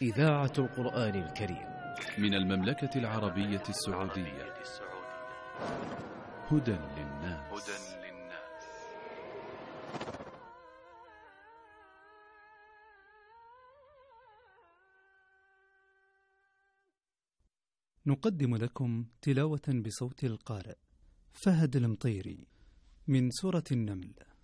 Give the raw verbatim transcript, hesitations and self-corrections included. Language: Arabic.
إذاعة القرآن الكريم من المملكة العربية السعودية. هدى للناس. نقدم لكم تلاوة بصوت القارئ فهد المطيري من سورة النمل.